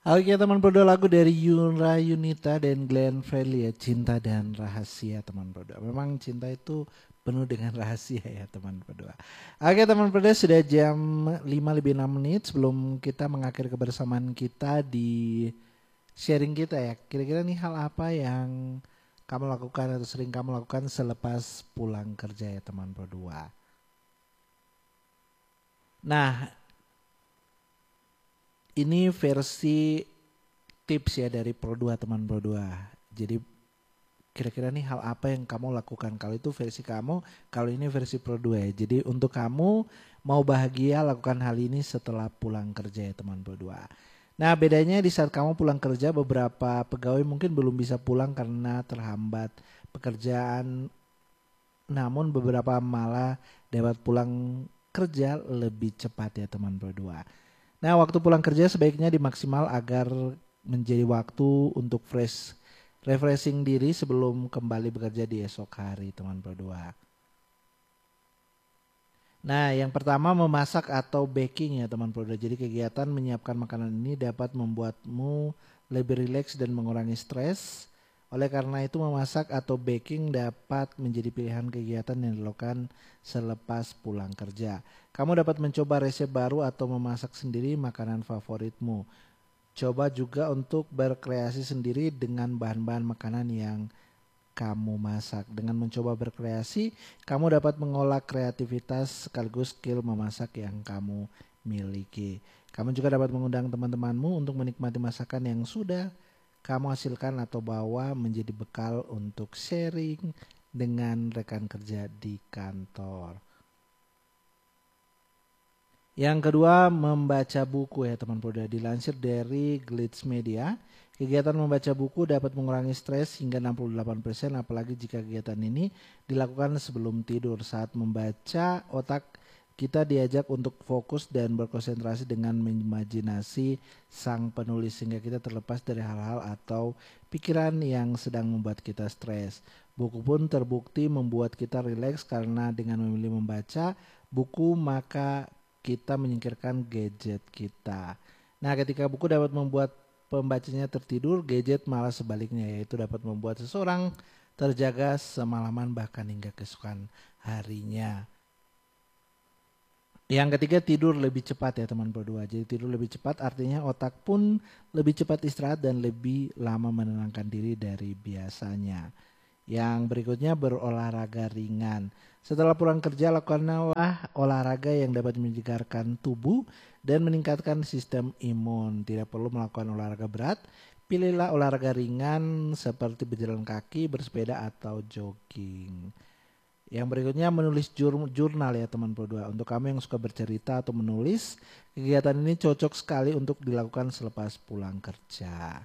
Oke teman berdua, lagu dari Yura Yunita dan Glenn Fredly ya, Cinta dan Rahasia teman berdua. Memang cinta itu penuh dengan rahasia ya teman berdua. Oke teman berdua, sudah jam 5 lebih 6 menit. Sebelum kita mengakhiri kebersamaan kita di sharing kita ya, kira-kira nih hal apa yang kamu lakukan atau sering kamu lakukan selepas pulang kerja ya teman berdua. Nah, ini versi tips ya dari Pro 2 teman Pro 2. Jadi kira-kira nih hal apa yang kamu lakukan. Kalau itu versi kamu, kalau ini versi Pro 2 ya. Jadi untuk kamu mau bahagia, lakukan hal ini setelah pulang kerja ya teman Pro 2. Nah bedanya di saat kamu pulang kerja, beberapa pegawai mungkin belum bisa pulang karena terhambat pekerjaan. Namun beberapa malah dapat pulang kerja lebih cepat ya teman Pro 2. Nah, waktu pulang kerja sebaiknya dimaksimal agar menjadi waktu untuk refreshing diri sebelum kembali bekerja di esok hari, teman berdua. Nah, yang pertama memasak atau baking ya, teman berdua. Jadi kegiatan menyiapkan makanan ini dapat membuatmu lebih rileks dan mengurangi stres. Oleh karena itu memasak atau baking dapat menjadi pilihan kegiatan yang dilakukan selepas pulang kerja. Kamu dapat mencoba resep baru atau memasak sendiri makanan favoritmu. Coba juga untuk berkreasi sendiri dengan bahan-bahan makanan yang kamu masak. Dengan mencoba berkreasi, kamu dapat mengolah kreativitas sekaligus skill memasak yang kamu miliki. Kamu juga dapat mengundang teman-temanmu untuk menikmati masakan yang sudah kamu hasilkan atau bawa menjadi bekal untuk sharing dengan rekan kerja di kantor. Yang kedua, membaca buku ya teman Poda. Dilansir dari Glitch Media, kegiatan membaca buku dapat mengurangi stres hingga 68%, apalagi jika kegiatan ini dilakukan sebelum tidur. Saat membaca, otak kita diajak untuk fokus dan berkonsentrasi dengan mengimajinasi sang penulis sehingga kita terlepas dari hal-hal atau pikiran yang sedang membuat kita stres. Buku pun terbukti membuat kita rileks karena dengan memilih membaca buku maka kita menyingkirkan gadget kita. Nah, ketika buku dapat membuat pembacanya tertidur, gadget malah sebaliknya, yaitu dapat membuat seseorang terjaga semalaman bahkan hingga keesokan harinya. Yang ketiga, tidur lebih cepat ya teman berdua. Jadi tidur lebih cepat artinya otak pun lebih cepat istirahat dan lebih lama menenangkan diri dari biasanya. Yang berikutnya, berolahraga ringan. Setelah pulang kerja, lakukanlah olahraga yang dapat menyegarkan tubuh dan meningkatkan sistem imun. Tidak perlu melakukan olahraga berat. Pilihlah olahraga ringan seperti berjalan kaki, bersepeda atau jogging. Yang berikutnya, menulis jurnal ya teman berdua. Untuk kamu yang suka bercerita atau menulis, kegiatan ini cocok sekali untuk dilakukan selepas pulang kerja.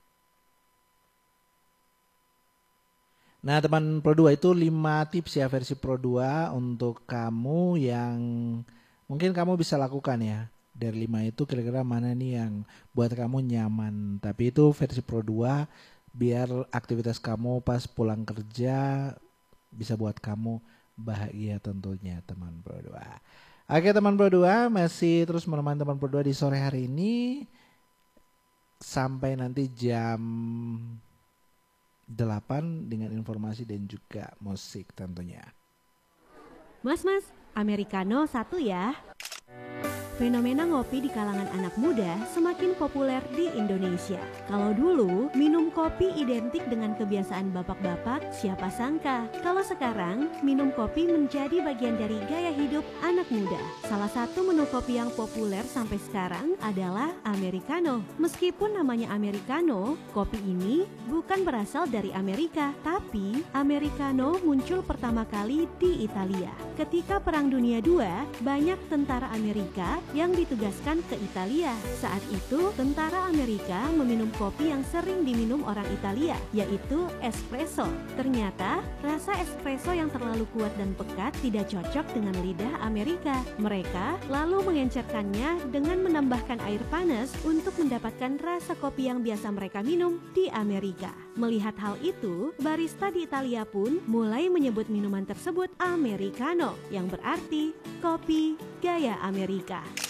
Nah teman Pro 2, itu 5 tips ya versi Pro 2 untuk kamu yang mungkin kamu bisa lakukan ya. Dari 5 itu kira-kira mana nih yang buat kamu nyaman. Tapi itu versi Pro 2 biar aktivitas kamu pas pulang kerja bisa buat kamu bahagia tentunya teman Pro 2. Oke teman Pro 2, masih terus menemani teman Pro 2 di sore hari ini sampai nanti jam 8 dengan informasi dan juga musik tentunya. Mas, Americano 1 ya. Fenomena ngopi di kalangan anak muda semakin populer di Indonesia. Kalau dulu minum kopi identik dengan kebiasaan bapak-bapak, siapa sangka kalau sekarang minum kopi menjadi bagian dari gaya hidup anak muda. Salah satu menu kopi yang populer sampai sekarang adalah Americano. Meskipun namanya Americano, kopi ini bukan berasal dari Amerika, tapi Americano muncul pertama kali di Italia. Ketika Perang Dunia II, banyak tentara Amerika yang ditugaskan ke Italia. Saat itu, tentara Amerika meminum kopi yang sering diminum orang Italia, yaitu espresso. Ternyata, rasa espresso yang terlalu kuat dan pekat tidak cocok dengan lidah Amerika. Mereka lalu mengencerkannya dengan menambahkan air panas untuk mendapatkan rasa kopi yang biasa mereka minum di Amerika. Melihat hal itu, barista di Italia pun mulai menyebut minuman tersebut Americano, yang berarti kopi gaya Amerika.